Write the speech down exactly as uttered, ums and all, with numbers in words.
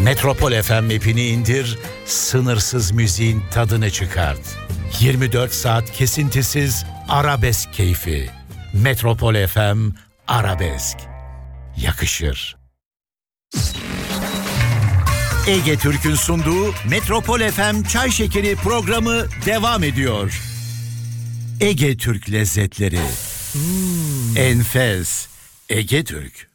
Metropol F M app'ini indir, sınırsız müziğin tadını çıkart. yirmi dört saat kesintisiz arabesk keyfi. Metropol F M Arabesk. Yakışır. Ege Türk'ün sunduğu Metropol F M Çay Şekeri programı devam ediyor. Ege Türk lezzetleri. Hmm. Enfes. Ege Türk.